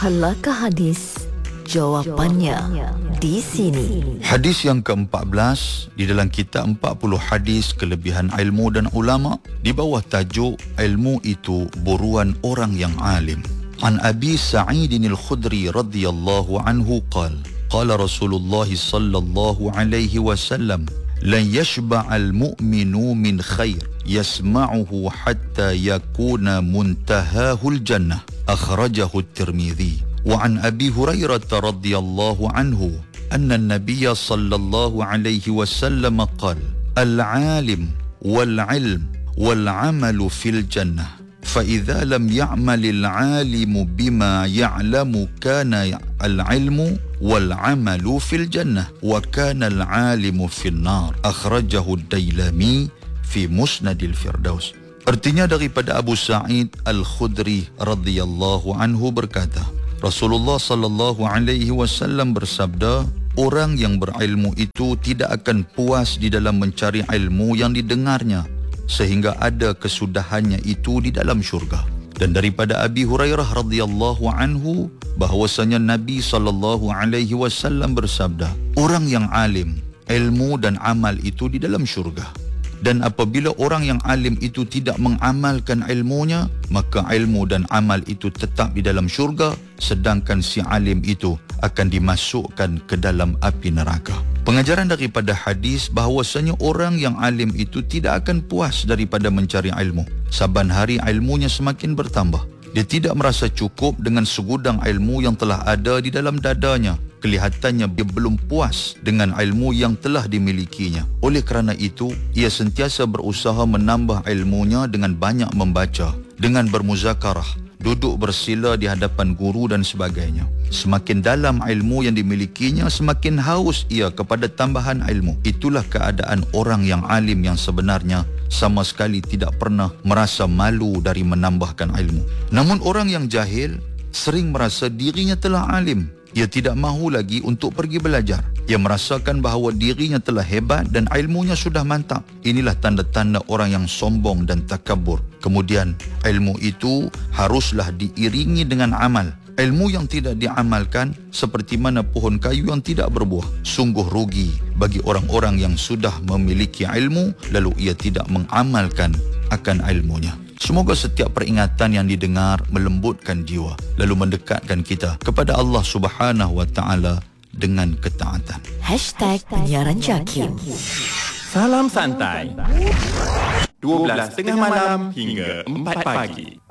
Halakah hadis? Jawapannya di sini. Hadis yang ke-14 di dalam kitab 40 hadis kelebihan ilmu dan ulama, di bawah tajuk ilmu itu buruan orang yang alim. An Abi Sa'id al-Khudri radhiyallahu anhu qala Rasulullah sallallahu alaihi wasallam lan yashba'al mu'minu min khair yasma'uhu hatta yakuna muntahahul jannah, akhrajahu at-Tirmidzi. وعن أبي هريرة رضي الله عنه أن النبي صلى الله عليه وسلم قال العالم والعلم والعمل في الجنة فإذا لم يعمل العالم بما يعلم كان العلم والعمل في الجنة وكان العالم في النار، أخرجه الديلمي في مسند الفردوس. Artinya daripada Abu Sa'id Al-Khudri radhiyallahu anhu berkata, Rasulullah sallallahu alaihi wasallam bersabda, orang yang berilmu itu tidak akan puas di dalam mencari ilmu yang didengarnya sehingga ada kesudahannya itu di dalam syurga. Dan daripada Abi Hurairah radhiyallahu anhu bahwasanya Nabi sallallahu alaihi wasallam bersabda, orang yang alim, ilmu dan amal itu di dalam syurga. Dan apabila orang yang alim itu tidak mengamalkan ilmunya, maka ilmu dan amal itu tetap di dalam syurga, sedangkan si alim itu akan dimasukkan ke dalam api neraka. Pengajaran daripada hadis bahawasanya orang yang alim itu tidak akan puas daripada mencari ilmu. Saban hari ilmunya semakin bertambah. Dia tidak merasa cukup dengan segudang ilmu yang telah ada di dalam dadanya. Kelihatannya dia belum puas dengan ilmu yang telah dimilikinya. Oleh kerana itu, ia sentiasa berusaha menambah ilmunya dengan banyak membaca, dengan bermuzakarah, duduk bersila di hadapan guru dan sebagainya. Semakin dalam ilmu yang dimilikinya, semakin haus ia kepada tambahan ilmu. Itulah keadaan orang yang alim yang sebenarnya, sama sekali tidak pernah merasa malu dari menambahkan ilmu. Namun orang yang jahil sering merasa dirinya telah alim. Ia tidak mahu lagi untuk pergi belajar. Ia merasakan bahawa dirinya telah hebat dan ilmunya sudah mantap. Inilah tanda-tanda orang yang sombong dan takabur. Kemudian ilmu itu haruslah diiringi dengan amal. Ilmu yang tidak diamalkan seperti mana pohon kayu yang tidak berbuah. Sungguh rugi bagi orang-orang yang sudah memiliki ilmu lalu ia tidak mengamalkan akan ilmunya. Semoga setiap peringatan yang didengar melembutkan jiwa lalu mendekatkan kita kepada Allah Subhanahu wa taala dengan ketaatan. #penyiaran Jakim. Salam santai. 12.30 malam hingga 4 pagi.